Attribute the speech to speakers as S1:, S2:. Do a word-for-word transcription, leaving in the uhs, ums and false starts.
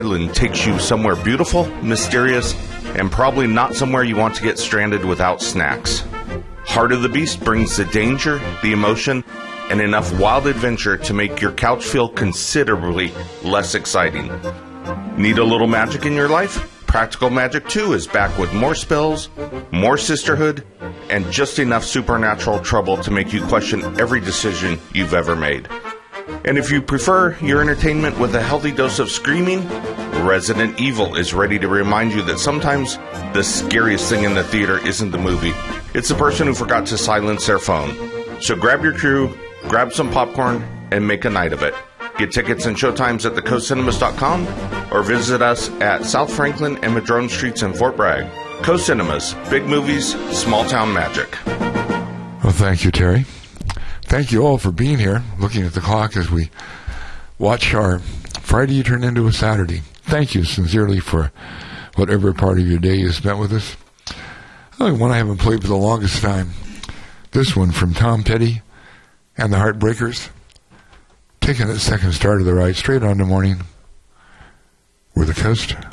S1: Island takes you somewhere beautiful, mysterious, and probably not somewhere you want to get stranded without snacks. Heart of the Beast brings the danger, the emotion, and enough wild adventure to make your couch feel considerably less exciting. Need a little magic in your life? Practical Magic two is back with more spells, more sisterhood, and just enough supernatural trouble to make you question every decision you've ever made. And if you prefer your entertainment with a healthy dose of screaming, Resident Evil is ready to remind you that sometimes the scariest thing in the theater isn't the movie. It's the person who forgot to silence their phone. So grab your crew, grab some popcorn, and make a night of it. Get tickets and showtimes at the coast cinemas dot com or visit us at South Franklin and Madrone Streets in Fort Bragg. Coast Cinemas, big movies, small town magic.
S2: Well, thank you, Terry. Thank you all for being here, looking at the clock as we watch our Friday turn into a Saturday. Thank you sincerely for whatever part of your day you spent with us. Oh, one I haven't played for the longest time. This one from Tom Petty and the Heartbreakers. Taking that second star to the right, straight on to morning. We're the Coast.